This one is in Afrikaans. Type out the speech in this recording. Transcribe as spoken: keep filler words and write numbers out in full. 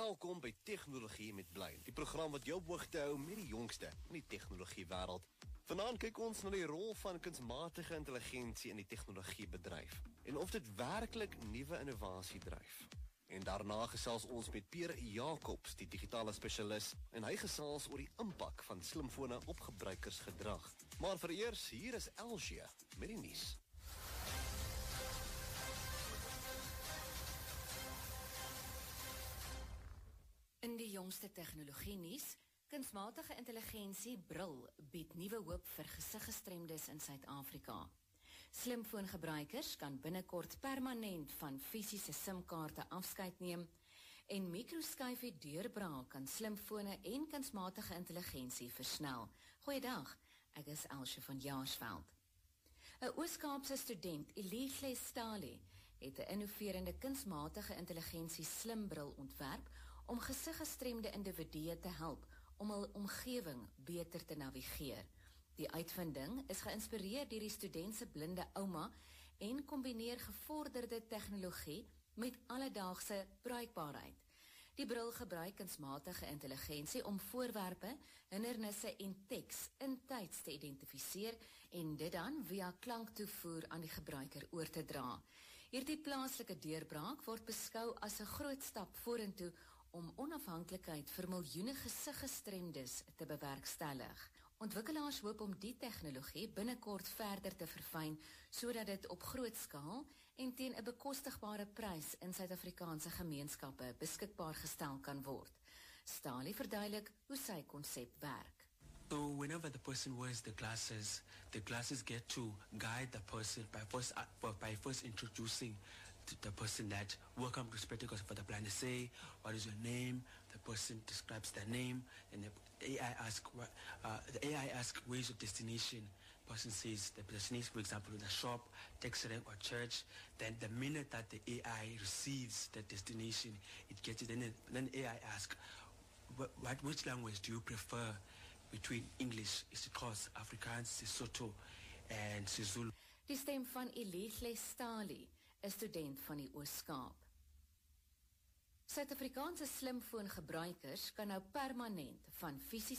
Welkom by Tegnologie met Blyn, die program wat jou op hoogte hou met die jongste in die tegnologiewêreld. Vanaand kyk ons na die rol van kunsmatige intelligensie in die tegnologiebedryf en of dit werklik nuwe innovasie dryf. En daarna gesels ons met Pierre Jacobs, die digitale spesialis, en hy gesels oor die impak van slimfone op gebruikersgedrag. Maar vereers, hier is Elsie met die nuus. In die jongste tegnologie nuus, kunsmatige intelligensie bril bied nuwe hoop vir gesiggestremdes in Suid-Afrika. Slimfoongebruikers kan binnekort permanent van fisiese SIM-kaarte afskeid neem en mikroskyfie deurbraak kan slimfone en kunsmatige intelligensie versnel. Goeiedag, ek is Elsie van Jaarsveld. 'n Oos-Kaapse student, Elisle Stali, het 'n innoverende kunsmatige intelligensie slimbril ontwerp om gesiggestremde individue te help om hul omgewing beter te navigeer. Die uitvinding is geïnspireer deur die student se blinde ouma en kombineer gevorderde tegnologie met alledaagse bruikbaarheid. Die bril gebruik kunsmatige intelligensie om voorwerpe, hindernisse en teks in tyds te identifiseer en dit dan via klanktoevoer aan die gebruiker oor te dra. Hierdie plaaslike deurbraak word beskou as 'n groot stap vorentoe om onafhanklikheid vir miljoene gesiggestremdes te bewerkstellig. Ontwikkelaars hoop om die tegnologie binnekort verder te verfyn, sodat dit op groot skaal en teen 'n bekostigbare prys in Suid-Afrikaanse gemeenskappe beskikbaar gestel kan word. Stali verduidelik hoe sy konsep werk. So whenever the person wears the glasses, the glasses get to guide the person by first, uh, by first introducing to the person that, welcome to Spectacles for the Blind. Say, what is your name? The person describes their name, and the A I asks, uh, the A I asks ways of destination. Person says the destination, for example, to the shop, taxi rank, or church. Then the minute that the A I receives the destination, it gets it. Then then A I asks, what, what which language do you prefer between English, isiXhosa, Afrikaans, Sesotho, and Sezulu? Die stem van Elisle Stali, 'n student van die Oos-Kaap. Suid-Afrikaanse slimfoongebruikers kan nou permanent van fisiese